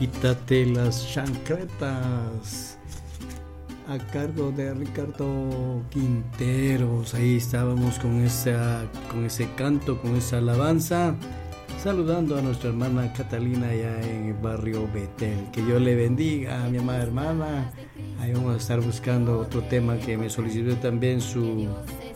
Quítate las chancletas, a cargo de Ricardo Quinteros. Ahí estábamos con ese canto, con esa alabanza, saludando a nuestra hermana Catalina allá en el barrio Betel. Que Dios le bendiga a mi amada hermana. Ahí vamos a estar buscando otro tema que me solicitó también su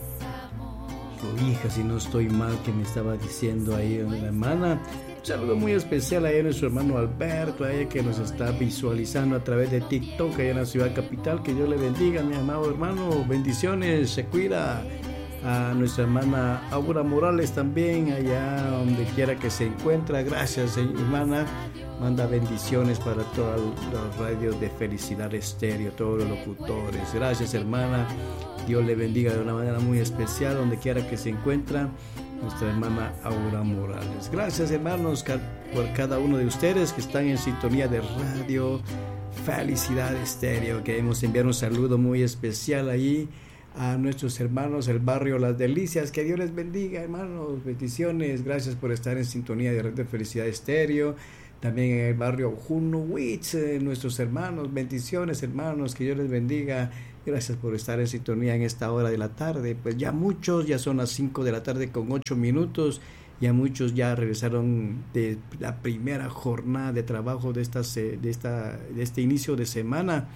hija, si no estoy mal, que me estaba diciendo ahí la hermana. Un saludo muy especial a nuestro hermano Alberto, a ella que nos está visualizando a través de TikTok allá en la ciudad capital. Que Dios le bendiga, mi amado hermano. Bendiciones, se cuida. A nuestra hermana Aura Morales también, allá donde quiera que se encuentra. Gracias, hermana. Manda bendiciones para todas las radios de Felicidad Estéreo, todos los locutores. Gracias, hermana. Dios le bendiga de una manera muy especial donde quiera que se encuentra nuestra hermana Aura Morales. Gracias, hermanos, por cada uno de ustedes que están en sintonía de Radio Felicidad Estéreo. Queremos enviar un saludo muy especial ahí a nuestros hermanos del barrio Las Delicias. Que Dios les bendiga, hermanos. Bendiciones. Gracias por estar en sintonía de Radio Felicidad Estéreo. También en el barrio Junuwitz, nuestros hermanos. Bendiciones, hermanos. Que Dios les bendiga. Gracias por estar en sintonía en esta hora de la tarde. Pues ya son las 5 de la tarde con 8 minutos. Ya muchos ya regresaron de la primera jornada de trabajo de este inicio de semana.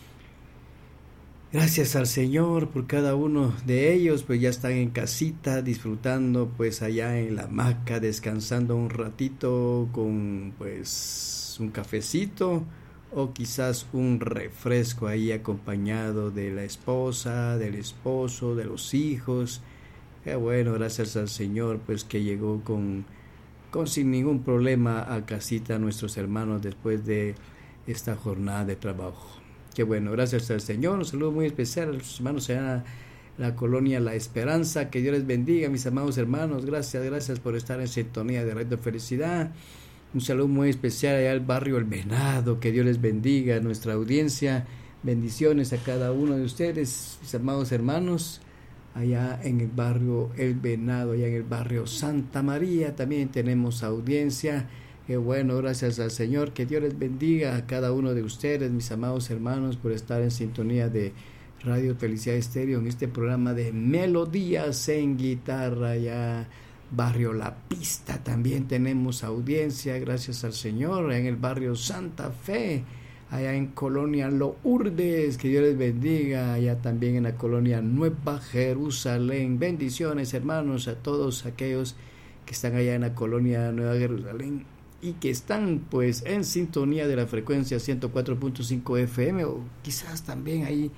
Gracias al Señor por cada uno de ellos, pues ya están en casita disfrutando, pues allá en la hamaca, descansando un ratito con pues un cafecito o quizás un refresco ahí acompañado de la esposa, del esposo, de los hijos. Qué bueno, gracias al Señor, pues que llegó con sin ningún problema a casita nuestros hermanos después de esta jornada de trabajo. Qué bueno, gracias al Señor. Un saludo muy especial a los hermanos allá en la colonia La Esperanza. Que Dios les bendiga, mis amados hermanos. Gracias por estar en sintonía de Radio Felicidad. Un saludo muy especial allá al barrio El Venado. Que Dios les bendiga, nuestra audiencia. Bendiciones a cada uno de ustedes, mis amados hermanos. Allá en el barrio El Venado, allá en el barrio Santa María, también tenemos audiencia. Qué bueno, gracias al Señor. Que Dios les bendiga a cada uno de ustedes, mis amados hermanos, por estar en sintonía de Radio Felicidad Estéreo en este programa de Melodías en Guitarra. Ya barrio La Pista también tenemos audiencia, gracias al Señor. En el barrio Santa Fe, allá en Colonia Lourdes, que Dios les bendiga. Allá también en la Colonia Nueva Jerusalén. Bendiciones, hermanos, a todos aquellos que están allá en la Colonia Nueva Jerusalén y que están pues en sintonía de la frecuencia 104.5 FM, o quizás también hay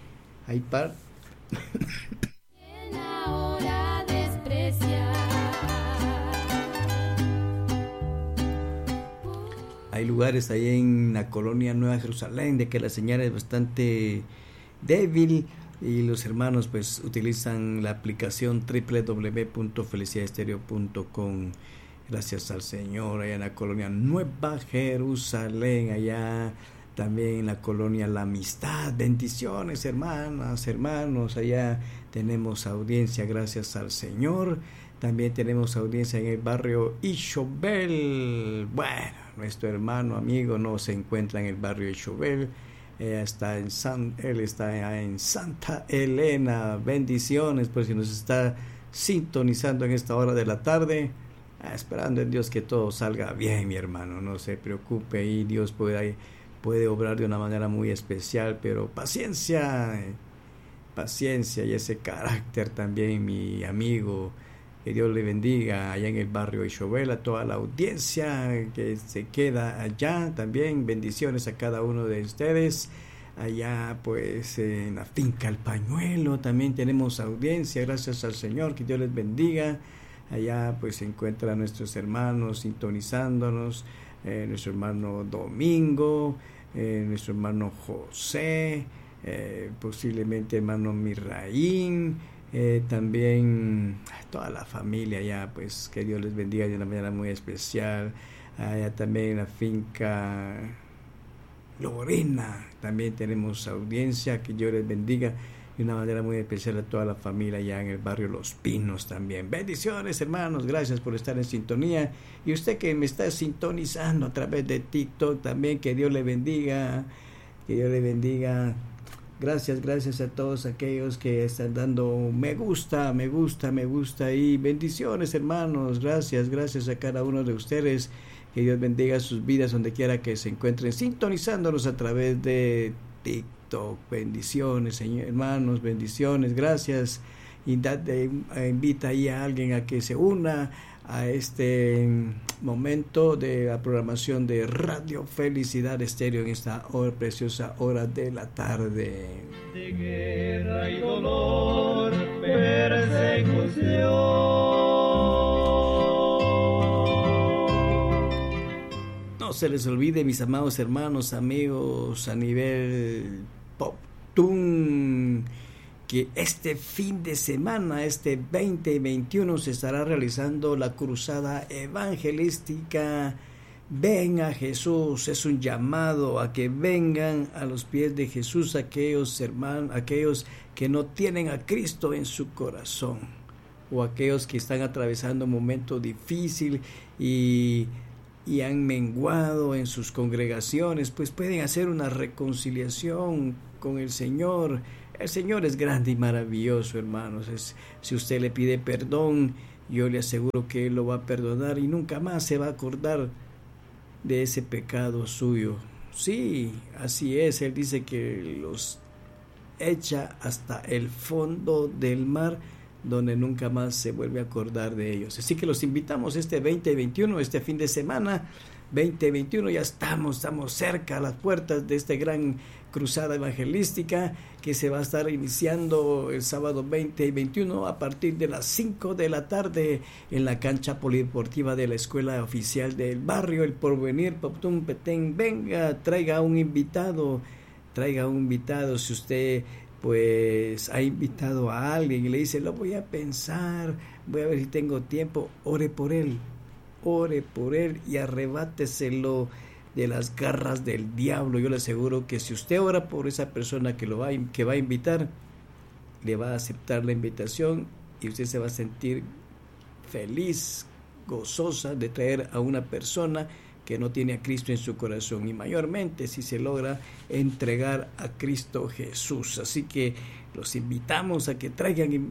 hay lugares ahí en la Colonia Nueva Jerusalén de que la señal es bastante débil y los hermanos pues utilizan la aplicación www.felicidadestereo.com. Gracias al Señor. Allá en la colonia Nueva Jerusalén, allá también en la colonia La Amistad. Bendiciones, hermanas, hermanos. Allá tenemos audiencia, gracias al Señor. También tenemos audiencia en el barrio Ixobel. Bueno, nuestro hermano amigo no se encuentra en el barrio Ixobel. Él está en Santa Elena. Bendiciones, pues si nos está sintonizando en esta hora de la tarde. Esperando en Dios que todo salga bien, mi hermano, no se preocupe, y Dios puede obrar de una manera muy especial, pero paciencia y ese carácter también, mi amigo. Que Dios le bendiga allá en el barrio Ixobel, a toda la audiencia que se queda allá también. Bendiciones a cada uno de ustedes. Allá pues en la finca El Pañuelo también tenemos audiencia, gracias al Señor. Que Dios les bendiga. Allá pues se encuentran nuestros hermanos sintonizándonos, nuestro hermano Domingo, nuestro hermano José, posiblemente hermano Mirraín, también toda la familia allá, pues que Dios les bendiga de una manera muy especial. Allá también en la finca Lorena también tenemos audiencia, que Dios les bendiga de una manera muy especial a toda la familia allá en el barrio Los Pinos también. Bendiciones, hermanos, gracias por estar en sintonía. Y usted que me está sintonizando a través de TikTok también, que Dios le bendiga, que Dios le bendiga. Gracias a todos aquellos que están dando me gusta y bendiciones, hermanos. Gracias a cada uno de ustedes. Que Dios bendiga sus vidas donde quiera que se encuentren sintonizándonos a través de TikTok. Bendiciones, Señor, hermanos, bendiciones, gracias. Y invita ahí a alguien a que se una a este momento de la programación de Radio Felicidad Estéreo en esta hora, preciosa hora de la tarde. De guerra y dolor, persecución. No se les olvide, mis amados hermanos, amigos, a nivel Pop Tune, que este fin de semana, este 2021, se estará realizando la cruzada evangelística Ven a Jesús. Es un llamado a que vengan a los pies de Jesús aquellos hermanos, aquellos que no tienen a Cristo en su corazón, o aquellos que están atravesando un momento difícil y han menguado en sus congregaciones, pues pueden hacer una reconciliación con el Señor. El Señor es grande y maravilloso, hermanos. Si usted le pide perdón, yo le aseguro que Él lo va a perdonar y nunca más se va a acordar de ese pecado suyo. Sí, así es. Él dice que los echa hasta el fondo del mar, donde nunca más se vuelve a acordar de ellos. Así que los invitamos este 2021, este fin de semana 2021, ya estamos cerca a las puertas de esta gran cruzada evangelística que se va a estar iniciando el sábado 20 y 21 a partir de las 5 de la tarde en la cancha polideportiva de la Escuela Oficial del Barrio El Porvenir, Poptún, Petén. Venga, traiga un invitado. Si usted pues ha invitado a alguien y le dice, lo voy a pensar, voy a ver si tengo tiempo, ore por él y arrebáteselo de las garras del diablo. Yo le aseguro que si usted ora por esa persona que va a invitar, le va a aceptar la invitación y usted se va a sentir feliz, gozosa de traer a una persona que no tiene a Cristo en su corazón, y mayormente si se logra entregar a Cristo Jesús. Así que los invitamos a que traigan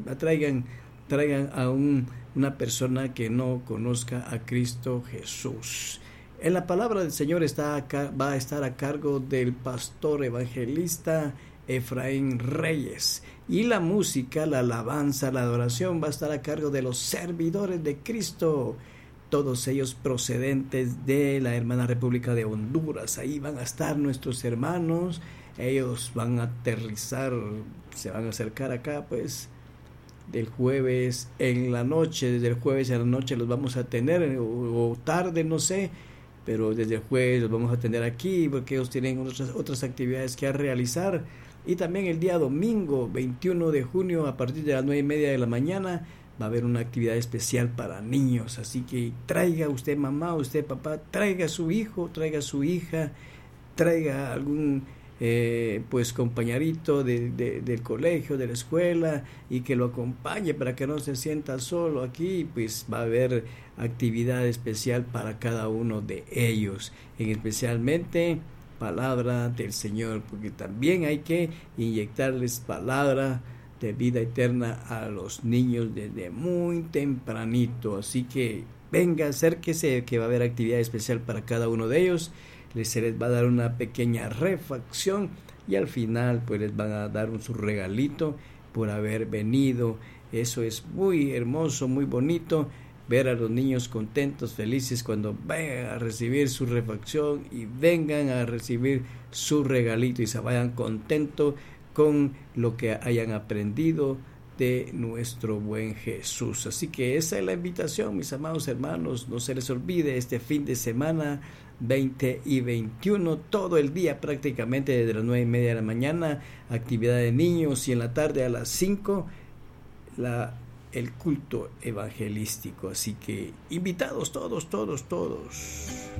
a una persona que no conozca a Cristo Jesús. En la palabra del Señor va a estar a cargo del pastor evangelista Efraín Reyes, y la música, la alabanza, la adoración va a estar a cargo de los servidores de Cristo, todos ellos procedentes de la hermana República de Honduras. Ahí van a estar nuestros hermanos, ellos van a aterrizar, se van a acercar acá pues del jueves en la noche. Desde el jueves en la noche los vamos a tener, o tarde, no sé, pero desde el jueves los vamos a tener aquí porque ellos tienen otras actividades que realizar. Y también el día domingo 21 de junio a partir de las 9:30 de la mañana va a haber una actividad especial para niños. Así que traiga usted mamá, usted papá, traiga a su hijo, traiga a su hija, traiga algún pues compañerito del colegio, de la escuela, y que lo acompañe para que no se sienta solo aquí. Pues va a haber actividad especial para cada uno de ellos, especialmente palabra del Señor, porque también hay que inyectarles palabra de vida eterna a los niños desde muy tempranito. Así que venga, acérquese, que va a haber actividad especial para cada uno de ellos. Se les va a dar una pequeña refacción y al final pues les van a dar su regalito por haber venido. Eso es muy hermoso, muy bonito, ver a los niños contentos, felices cuando vayan a recibir su refacción y vengan a recibir su regalito y se vayan contentos con lo que hayan aprendido de nuestro buen Jesús. Así que esa es la invitación, mis amados hermanos. No se les olvide este fin de semana 20 y 21, todo el día prácticamente, desde las 9:30 de la mañana, actividad de niños, y en la tarde a las 5 el culto evangelístico. Así que invitados todos.